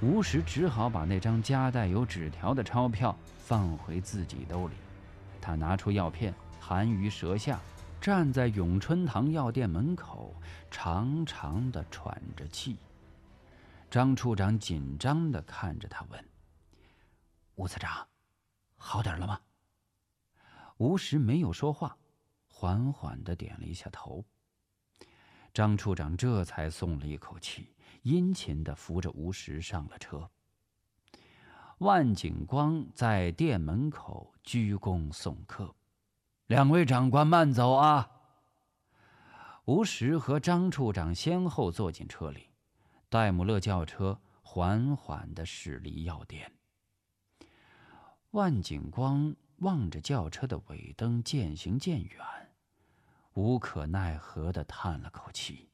吴石只好把那张夹带有纸条的钞票放回自己兜里。他拿出药片，含于舌下，站在永春堂药店门口，长长的喘着气。张处长紧张地看着他问：“吴次长，好点了吗？”吴石没有说话，缓缓地点了一下头。张处长这才松了一口气，殷勤地扶着吴石上了车。万景光在店门口鞠躬送客：“两位长官慢走啊！”吴石和张处长先后坐进车里，戴姆勒轿车缓缓地驶离药店。万景光望着轿车的尾灯渐行渐远，无可奈何地叹了口气。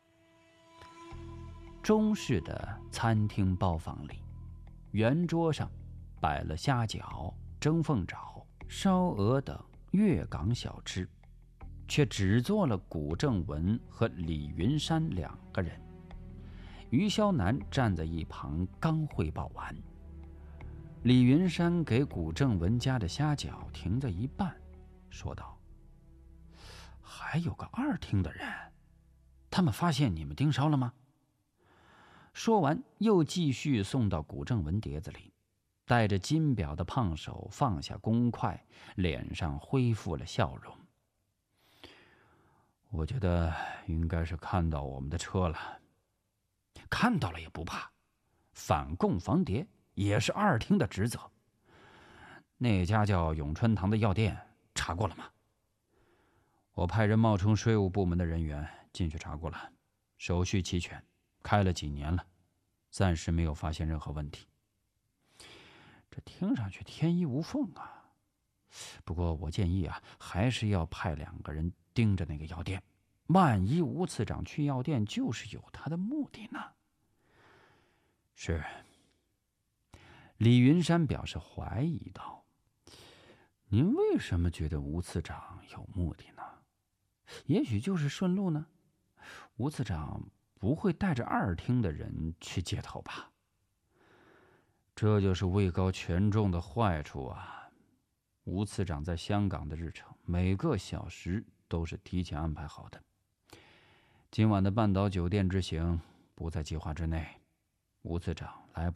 中式的餐厅包房里，圆桌上摆了虾饺、蒸凤爪、烧鹅等粤港小吃，却只坐了古正文和李云山两个人。于霄南站在一旁刚汇报完，李云山给古正文家的虾饺停在一半，说道：“还有个二厅的人，他们发现你们盯梢了吗？”说完，又继续送到古正文碟子里。戴着金表的胖手放下公筷，脸上恢复了笑容。“我觉得应该是看到我们的车了。”“看到了也不怕，反供防谍也是二厅的职责。那家叫永春堂的药店查过了吗？”“我派人冒充税务部门的人员进去查过了，手续齐全，开了几年了，暂时没有发现任何问题。”“这听上去天衣无缝啊！不过我建议还是要派2个人盯着那个药店，万一吴次长去药店就是有他的目的呢？”“是。”李云山表示怀疑道：“您为什么觉得吴次长有目的呢？也许就是顺路呢？吴次长不会带着二厅的人去接头吧？”“这就是位高权重的坏处啊！吴次长在香港的日程，每个小时都是提前安排好的。今晚的半岛酒店之行不在计划之内，吴次长